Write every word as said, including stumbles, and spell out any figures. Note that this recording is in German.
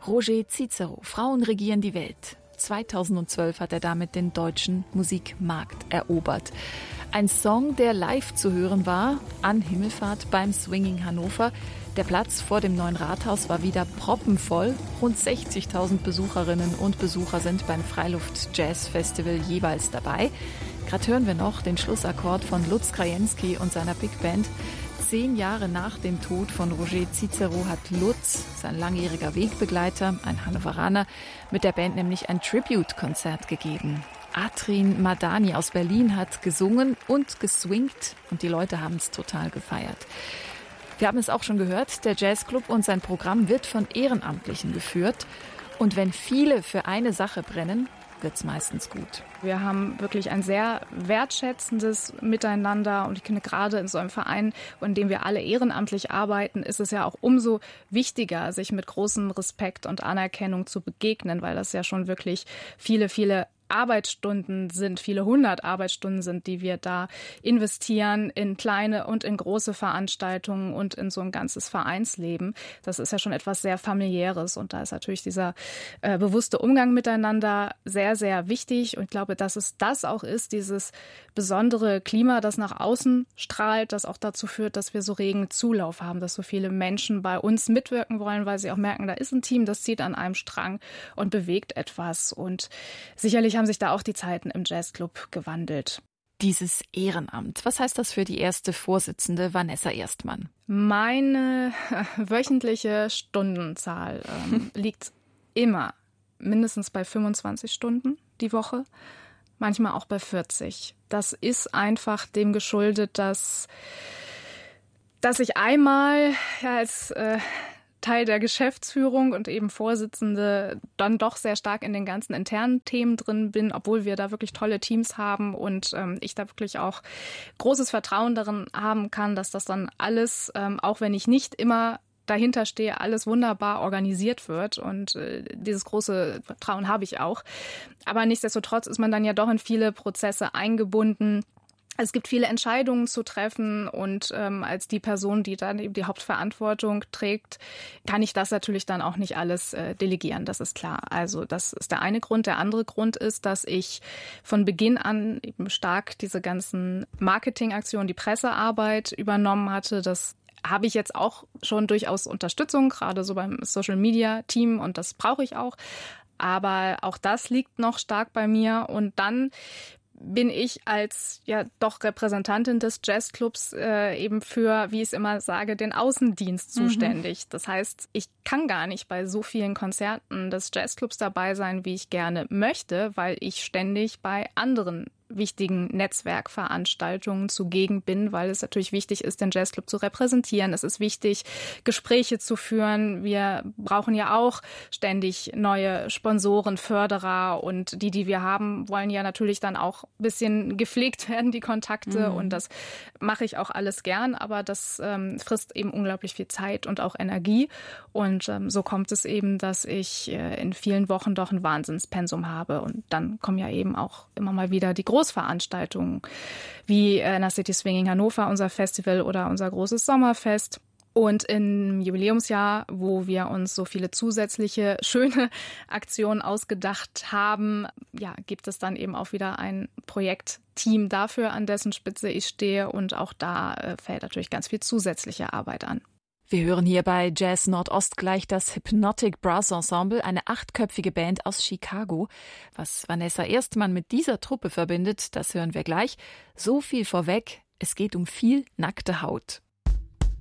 Roger Cicero, Frauen regieren die Welt. zweitausendzwölf hat er damit den deutschen Musikmarkt erobert. Ein Song, der live zu hören war, an Himmelfahrt beim Swinging Hannover. Der Platz vor dem neuen Rathaus war wieder proppenvoll. Rund sechzigtausend Besucherinnen und Besucher sind beim Freiluft-Jazz-Festival jeweils dabei. Gerade hören wir noch den Schlussakkord von Lutz Krajewski und seiner Big Band. Zehn Jahre nach dem Tod von Roger Cicero hat Lutz, sein langjähriger Wegbegleiter, ein Hannoveraner, mit der Band nämlich ein Tribute-Konzert gegeben. Atrin Madani aus Berlin hat gesungen und geswingt und die Leute haben es total gefeiert. Wir haben es auch schon gehört, der Jazzclub und sein Programm wird von Ehrenamtlichen geführt. Und wenn viele für eine Sache brennen, wird's meistens gut. Wir haben wirklich ein sehr wertschätzendes Miteinander und ich finde, gerade in so einem Verein, in dem wir alle ehrenamtlich arbeiten, ist es ja auch umso wichtiger, sich mit großem Respekt und Anerkennung zu begegnen, weil das ja schon wirklich viele, viele Arbeitsstunden sind, viele hundert Arbeitsstunden sind, die wir da investieren in kleine und in große Veranstaltungen und in so ein ganzes Vereinsleben. Das ist ja schon etwas sehr Familiäres und da ist natürlich dieser äh, bewusste Umgang miteinander sehr, sehr wichtig und ich glaube, dass es das auch ist, dieses besondere Klima, das nach außen strahlt, das auch dazu führt, dass wir so regen Zulauf haben, dass so viele Menschen bei uns mitwirken wollen, weil sie auch merken, da ist ein Team, das zieht an einem Strang und bewegt etwas und sicherlich haben sich da auch die Zeiten im Jazzclub gewandelt. Dieses Ehrenamt, was heißt das für die erste Vorsitzende Vanessa Erstmann? Meine wöchentliche Stundenzahl ähm, liegt immer mindestens bei fünfundzwanzig Stunden die Woche, manchmal auch bei vierzig. Das ist einfach dem geschuldet, dass, dass ich einmal ja, als äh, Teil der Geschäftsführung und eben Vorsitzende dann doch sehr stark in den ganzen internen Themen drin bin, obwohl wir da wirklich tolle Teams haben und ähm, ich da wirklich auch großes Vertrauen darin haben kann, dass das dann alles, ähm, auch wenn ich nicht immer dahinter stehe, alles wunderbar organisiert wird und äh, dieses große Vertrauen habe ich auch. Aber nichtsdestotrotz ist man dann ja doch in viele Prozesse eingebunden. Es gibt viele Entscheidungen zu treffen und ähm, als die Person, die dann eben die Hauptverantwortung trägt, kann ich das natürlich dann auch nicht alles äh, delegieren, das ist klar. Also das ist der eine Grund. Der andere Grund ist, dass ich von Beginn an eben stark diese ganzen Marketingaktionen, die Pressearbeit übernommen hatte. Das habe ich jetzt auch schon durchaus Unterstützung, gerade so beim Social-Media-Team und das brauche ich auch. Aber auch das liegt noch stark bei mir und dann bin ich als ja doch Repräsentantin des Jazzclubs äh, eben für, wie ich es immer sage, den Außendienst zuständig. Mhm. Das heißt, ich kann gar nicht bei so vielen Konzerten des Jazzclubs dabei sein, wie ich gerne möchte, weil ich ständig bei anderen wichtigen Netzwerkveranstaltungen zugegen bin, weil es natürlich wichtig ist, den Jazzclub zu repräsentieren. Es ist wichtig, Gespräche zu führen. Wir brauchen ja auch ständig neue Sponsoren, Förderer und die, die wir haben, wollen ja natürlich dann auch ein bisschen gepflegt werden, die Kontakte. Mhm. Und das mache ich auch alles gern, aber das ähm, frisst eben unglaublich viel Zeit und auch Energie. Und ähm, so kommt es eben, dass ich äh, in vielen Wochen doch ein Wahnsinnspensum habe. Und dann kommen ja eben auch immer mal wieder die Großveranstaltungen wie äh, Inner City Swinging Hannover, unser Festival oder unser großes Sommerfest. Und im Jubiläumsjahr, wo wir uns so viele zusätzliche schöne Aktionen ausgedacht haben, ja, gibt es dann eben auch wieder ein Projektteam dafür, an dessen Spitze ich stehe. Und auch da äh, fällt natürlich ganz viel zusätzliche Arbeit an. Wir hören hier bei Jazz Nordost gleich das Hypnotic Brass Ensemble, eine achtköpfige Band aus Chicago. Was Vanessa Erstmann mit dieser Truppe verbindet, das hören wir gleich. So viel vorweg, es geht um viel nackte Haut.